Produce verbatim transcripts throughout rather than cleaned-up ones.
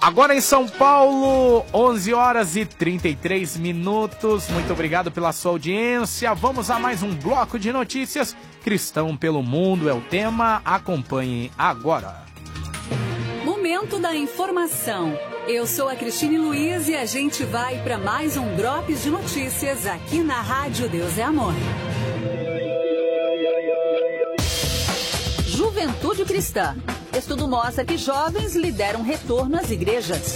Agora em São Paulo, onze horas e trinta e três minutos. Muito obrigado pela sua audiência. Vamos a mais um bloco de notícias. Cristão pelo mundo é o tema. Acompanhe agora. Momento da informação. Eu sou a Cristine Luiz e a gente vai para mais um Drops de Notícias aqui na Rádio Deus é Amor. Juventude Cristã. Estudo mostra que jovens lideram retorno às igrejas.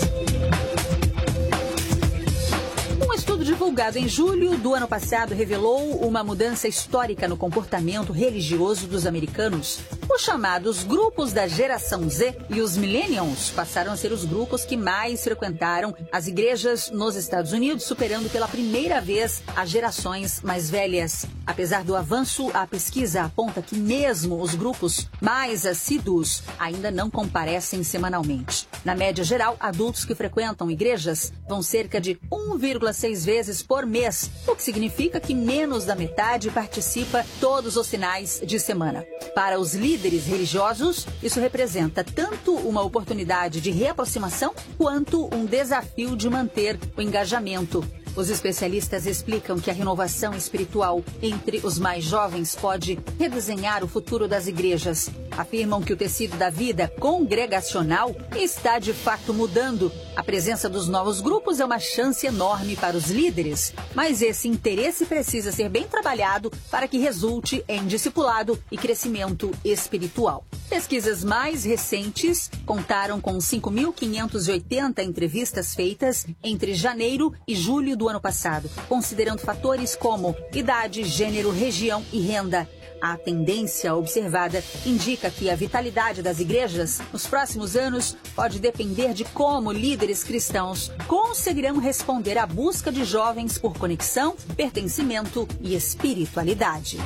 Um estudo divulgado em julho do ano passado revelou uma mudança histórica no comportamento religioso dos americanos. Os chamados grupos da geração Z e os millennials passaram a ser os grupos que mais frequentaram as igrejas nos Estados Unidos, superando pela primeira vez as gerações mais velhas. Apesar do avanço, a pesquisa aponta que mesmo os grupos mais assíduos ainda não comparecem semanalmente. Na média geral, adultos que frequentam igrejas vão cerca de um vírgula seis vezes por mês, o que significa que menos da metade participa todos os finais de semana. Para os líderes religiosos, isso representa tanto uma oportunidade de reaproximação quanto um desafio de manter o engajamento. Os especialistas explicam que a renovação espiritual entre os mais jovens pode redesenhar o futuro das igrejas. Afirmam que o tecido da vida congregacional está de fato mudando. A presença dos novos grupos é uma chance enorme para os líderes, mas esse interesse precisa ser bem trabalhado para que resulte em discipulado e crescimento espiritual. Pesquisas mais recentes contaram com cinco mil quinhentas e oitenta entrevistas feitas entre janeiro e julho do ano passado, considerando fatores como idade, gênero, região e renda. A tendência observada indica que a vitalidade das igrejas nos próximos anos pode depender de como líderes cristãos conseguirão responder à busca de jovens por conexão, pertencimento e espiritualidade.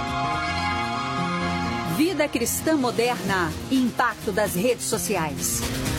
Vida cristã moderna e impacto das redes sociais.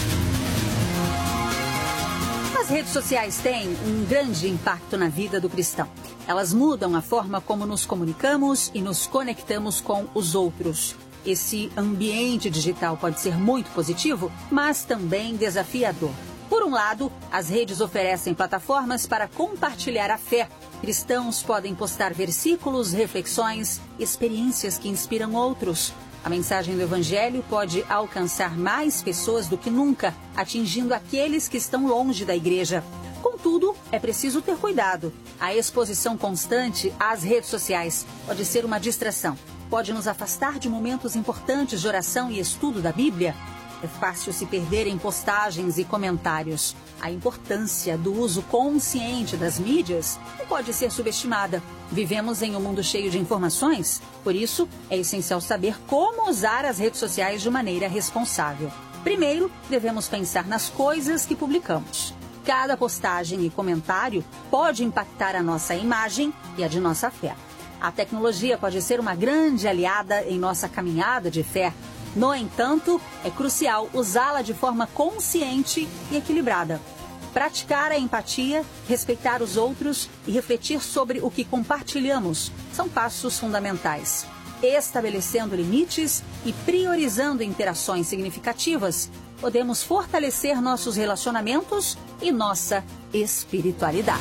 As redes sociais têm um grande impacto na vida do cristão. Elas mudam a forma como nos comunicamos e nos conectamos com os outros. Esse ambiente digital pode ser muito positivo, mas também desafiador. Por um lado, as redes oferecem plataformas para compartilhar a fé. Cristãos podem postar versículos, reflexões, experiências que inspiram outros. A mensagem do Evangelho pode alcançar mais pessoas do que nunca, atingindo aqueles que estão longe da igreja. Contudo, é preciso ter cuidado. A exposição constante às redes sociais pode ser uma distração. Pode nos afastar de momentos importantes de oração e estudo da Bíblia. É fácil se perder em postagens e comentários. A importância do uso consciente das mídias não pode ser subestimada. Vivemos em um mundo cheio de informações, por isso é essencial saber como usar as redes sociais de maneira responsável. Primeiro, devemos pensar nas coisas que publicamos. Cada postagem e comentário pode impactar a nossa imagem e a de nossa fé. A tecnologia pode ser uma grande aliada em nossa caminhada de fé. No entanto, é crucial usá-la de forma consciente e equilibrada. Praticar a empatia, respeitar os outros e refletir sobre o que compartilhamos são passos fundamentais. Estabelecendo limites e priorizando interações significativas, podemos fortalecer nossos relacionamentos e nossa espiritualidade.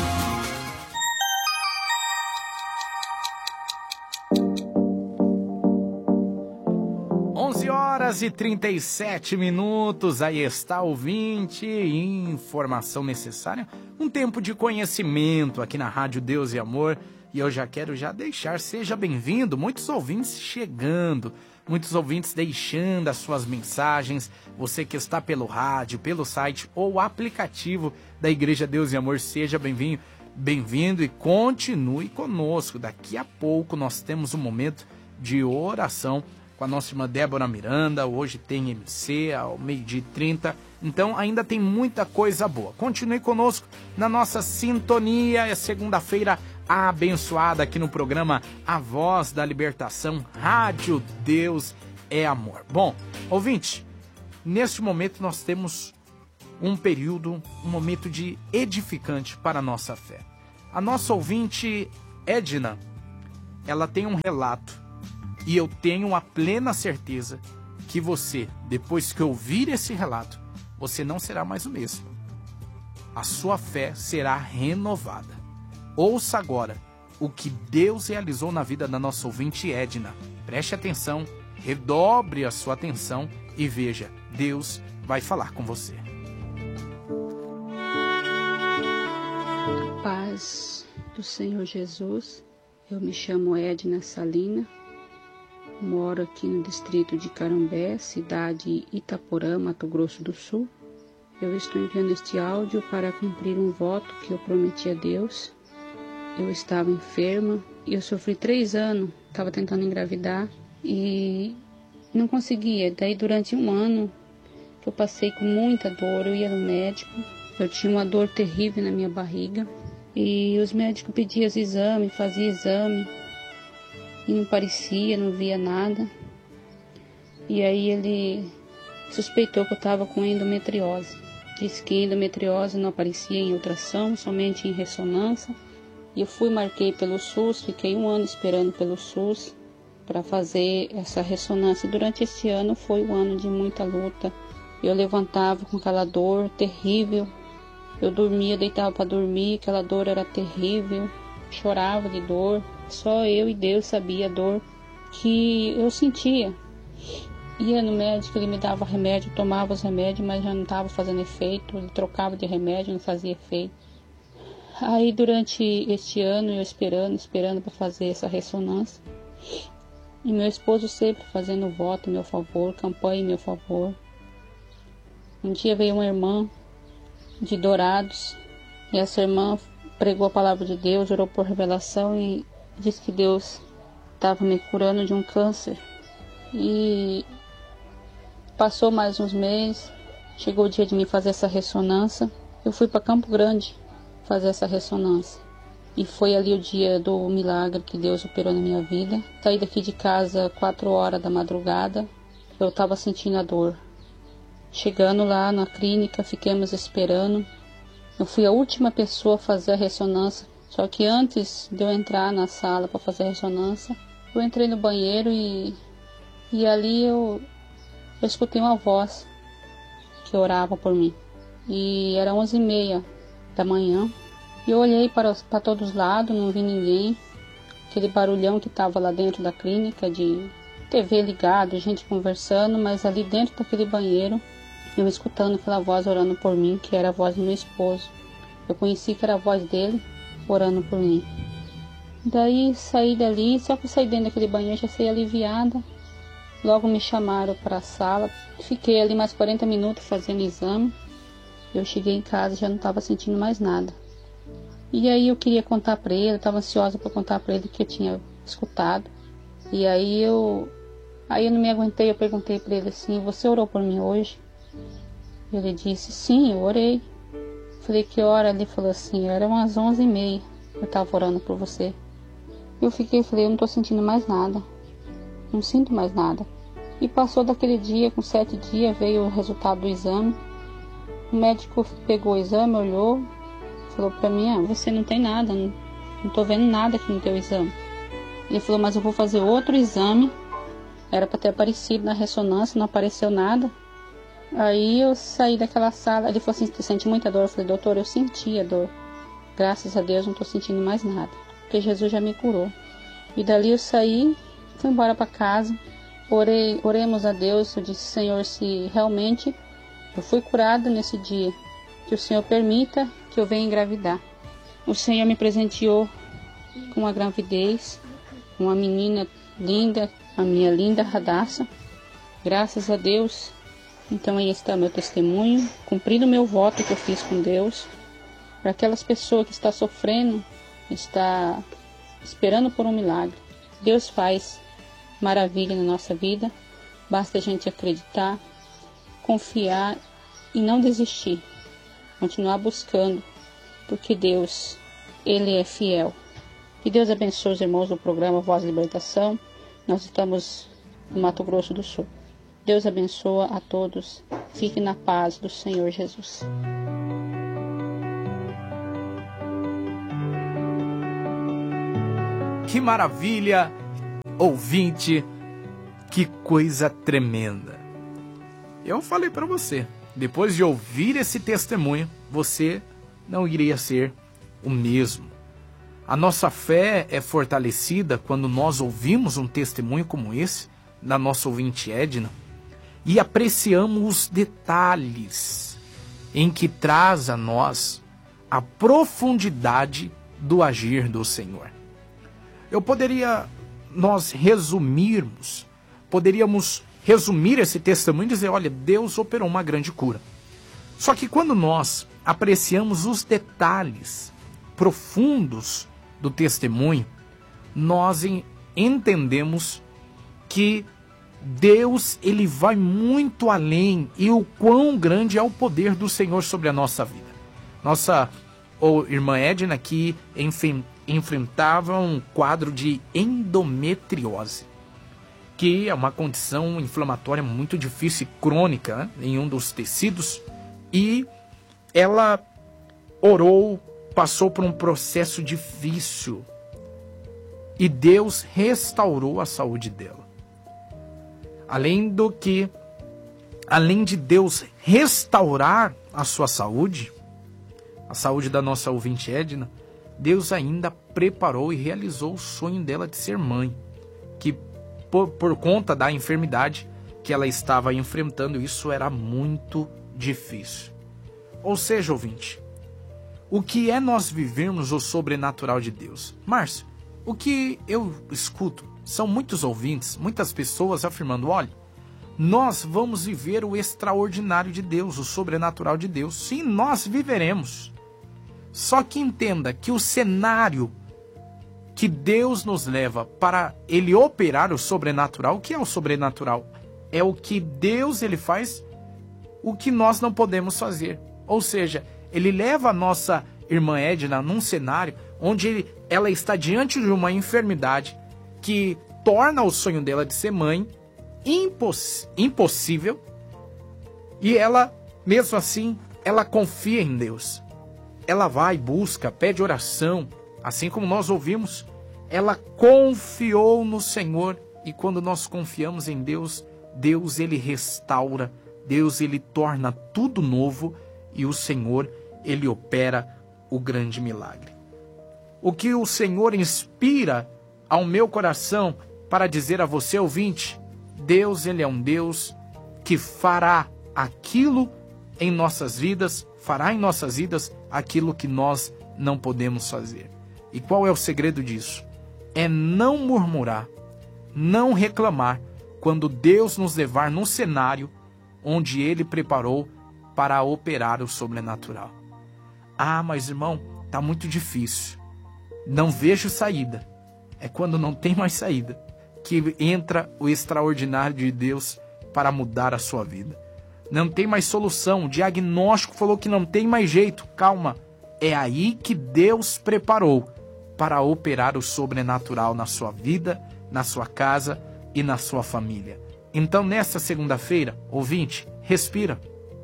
onze horas e trinta e sete minutos, aí está, ouvinte, informação necessária, um tempo de conhecimento aqui na Rádio Deus e Amor, e eu já quero já deixar, seja bem-vindo, muitos ouvintes chegando, muitos ouvintes deixando as suas mensagens, você que está pelo rádio, pelo site ou aplicativo da Igreja Deus e Amor, seja bem-vindo, bem-vindo e continue conosco, daqui a pouco nós temos um momento de oração com a nossa irmã Débora Miranda, hoje tem M C ao meio-dia e trinta, então ainda tem muita coisa boa. Continue conosco na nossa sintonia, é segunda-feira abençoada aqui no programa A Voz da Libertação, Rádio Deus é Amor. Bom, ouvinte, neste momento nós temos um período, um momento de edificante para a nossa fé. A nossa ouvinte Edna, ela tem um relato, e eu tenho a plena certeza que você, depois que ouvir esse relato, você não será mais o mesmo. A sua fé será renovada. Ouça agora o que Deus realizou na vida da nossa ouvinte Edna. Preste atenção, redobre a sua atenção e veja, Deus vai falar com você. Paz do Senhor Jesus, eu me chamo Edna Salina, moro aqui no distrito de Carambé, cidade Itaporã, Mato Grosso do Sul. Eu estou enviando este áudio para cumprir um voto que eu prometi a Deus. Eu estava enferma e eu sofri três anos, estava tentando engravidar e não conseguia. Daí durante um ano eu passei com muita dor, eu ia no médico, eu tinha uma dor terrível na minha barriga e os médicos pediam os exames, faziam exame e não parecia, não via nada. E aí ele suspeitou que eu estava com endometriose. Disse que endometriose não aparecia em ultrassom, somente em ressonância. E eu fui, marquei pelo SUS, fiquei um ano esperando pelo SUS para fazer essa ressonância. Durante esse ano foi um ano de muita luta. Eu levantava com aquela dor terrível. Eu dormia, deitava para dormir, aquela dor era terrível. Chorava de dor. Só eu e Deus sabia a dor que eu sentia. Ia no médico, ele me dava remédio, tomava os remédios, mas já não estava fazendo efeito. Ele trocava de remédio, não fazia efeito. Aí durante este ano eu esperando, esperando para fazer essa ressonância. E meu esposo sempre fazendo voto em meu favor, campanha em meu favor. Um dia veio uma irmã de Dourados e essa irmã pregou a palavra de Deus, orou por revelação e disse que Deus estava me curando de um câncer. E passou mais uns meses, chegou o dia de me fazer essa ressonância. Eu fui para Campo Grande fazer essa ressonância. E foi ali o dia do milagre que Deus operou na minha vida. Saí daqui de casa quatro horas da madrugada. Eu estava sentindo a dor. Chegando lá na clínica, fiquemos esperando. Eu fui a última pessoa a fazer a ressonância. Só que antes de eu entrar na sala para fazer a ressonância, eu entrei no banheiro e, e ali eu, eu escutei uma voz que orava por mim. E era onze e meia da manhã. E eu olhei para, para todos os lados, não vi ninguém. Aquele barulhão que estava lá dentro da clínica, de T V ligado, gente conversando, mas ali dentro daquele banheiro, eu escutando aquela voz orando por mim, que era a voz do meu esposo. Eu conheci que era a voz dele orando por mim. Daí saí dali, só que eu saí dentro daquele banheiro, já saí aliviada. Logo me chamaram para a sala, fiquei ali mais quarenta minutos fazendo exame. Eu cheguei em casa e já não estava sentindo mais nada. E aí eu queria contar para ele, estava ansiosa para contar para ele que eu tinha escutado. E aí eu, aí eu não me aguentei, eu perguntei para ele assim, você orou por mim hoje? Ele disse, sim, eu orei. Falei, que hora? Ele falou assim, eram umas onze e meia, eu estava orando por você. Eu fiquei, falei, eu não estou sentindo mais nada, não sinto mais nada. E passou daquele dia, com sete dias, veio o resultado do exame. O médico pegou o exame, olhou, falou para mim, ah, você não tem nada, não, não tô vendo nada aqui no teu exame. Ele falou, mas eu vou fazer outro exame, era para ter aparecido na ressonância, não apareceu nada. Aí eu saí daquela sala, ele falou assim, você sente muita dor? Eu falei, doutor, eu senti a dor, graças a Deus não tô sentindo mais nada, porque Jesus já me curou. E dali eu saí, fui embora para casa, orei, oremos a Deus, eu disse, Senhor, se realmente eu fui curada nesse dia, que o Senhor permita que eu venha engravidar. O Senhor me presenteou com uma gravidez, uma menina linda, a minha linda Radassa. Graças a Deus. Então aí está meu testemunho, cumprindo o meu voto que eu fiz com Deus. Para aquelas pessoas que estão sofrendo, está esperando por um milagre. Deus faz maravilha na nossa vida. Basta a gente acreditar, confiar e não desistir. Continuar buscando, porque Deus, Ele é fiel. Que Deus abençoe os irmãos do programa Voz de Libertação. Nós estamos no Mato Grosso do Sul. Deus abençoa a todos. Fique na paz do Senhor Jesus. Que maravilha, ouvinte, que coisa tremenda. Eu falei para você, depois de ouvir esse testemunho, você não iria ser o mesmo. A nossa fé é fortalecida quando nós ouvimos um testemunho como esse, da nossa ouvinte Edna, e apreciamos os detalhes em que traz a nós a profundidade do agir do Senhor. Eu poderia, nós resumirmos, poderíamos resumir esse testemunho e dizer, olha, Deus operou uma grande cura. Só que quando nós apreciamos os detalhes profundos do testemunho, nós entendemos que Deus, ele vai muito além, e o quão grande é o poder do Senhor sobre a nossa vida. Nossa ou irmã Edna que enfim, enfrentava um quadro de endometriose, que é uma condição inflamatória muito difícil e crônica, né, em um dos tecidos, e ela orou, passou por um processo difícil, e Deus restaurou a saúde dela. Além do que, além de Deus restaurar a sua saúde, a saúde da nossa ouvinte Edna, Deus ainda preparou e realizou o sonho dela de ser mãe, que por, por conta da enfermidade que ela estava enfrentando, isso era muito difícil. Ou seja, ouvinte, o que é nós vivermos o sobrenatural de Deus? Márcio, o que eu escuto são muitos ouvintes, muitas pessoas afirmando, olha, nós vamos viver o extraordinário de Deus, o sobrenatural de Deus. Sim, nós viveremos. Só que entenda que o cenário que Deus nos leva para ele operar o sobrenatural, o que é o sobrenatural? É o que Deus ele faz, o que nós não podemos fazer. Ou seja, ele leva a nossa irmã Edna num cenário onde ele, ela está diante de uma enfermidade que torna o sonho dela de ser mãe imposs- impossível, e ela, mesmo assim, ela confia em Deus. Ela vai, busca, pede oração, assim como nós ouvimos, ela confiou no Senhor, e quando nós confiamos em Deus, Deus ele restaura, Deus ele torna tudo novo, e o Senhor ele opera o grande milagre. O que o Senhor inspira ao meu coração para dizer a você, ouvinte, Deus ele é um Deus que fará aquilo em nossas vidas, fará em nossas vidas aquilo que nós não podemos fazer. E qual é o segredo disso? É não murmurar, não reclamar, quando Deus nos levar num cenário onde ele preparou para operar o sobrenatural. Ah, mas irmão, está muito difícil, não vejo saída. É quando não tem mais saída que entra o extraordinário de Deus para mudar a sua vida. Não tem mais solução, o diagnóstico falou que não tem mais jeito. Calma, é aí que Deus preparou para operar o sobrenatural na sua vida, na sua casa e na sua família. Então, nessa segunda-feira, ouvinte, respira.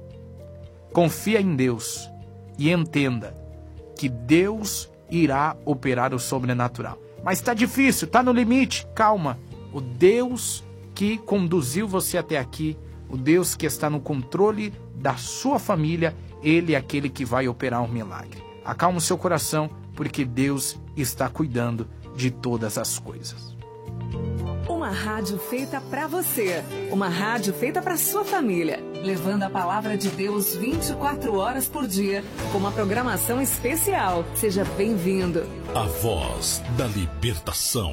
Confia em Deus e entenda que Deus irá operar o sobrenatural. Mas está difícil, está no limite. Calma. O Deus que conduziu você até aqui, o Deus que está no controle da sua família, ele é aquele que vai operar um milagre. Acalma o seu coração, porque Deus está cuidando de todas as coisas. Uma rádio feita para você. Uma rádio feita para sua família. Levando a palavra de Deus vinte e quatro horas por dia, com uma programação especial. Seja bem-vindo. A voz da libertação.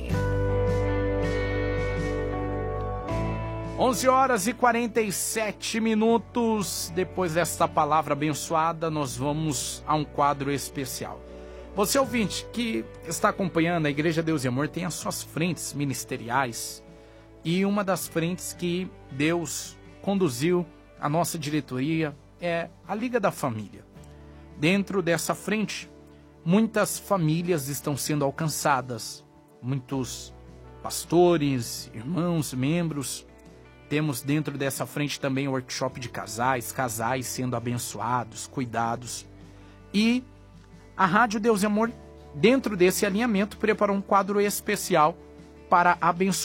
onze horas e quarenta e sete minutos. Depois desta palavra abençoada, nós vamos a um quadro especial. Você ouvinte que está acompanhando, a Igreja Deus e Amor tem as suas frentes ministeriais. E uma das frentes que Deus conduziu a nossa diretoria é a Liga da Família. Dentro dessa frente, muitas famílias estão sendo alcançadas. Muitos pastores, irmãos, membros. Temos dentro dessa frente também o workshop de casais, casais sendo abençoados, cuidados. E a Rádio Deus e Amor, dentro desse alinhamento, preparou um quadro especial para abençoar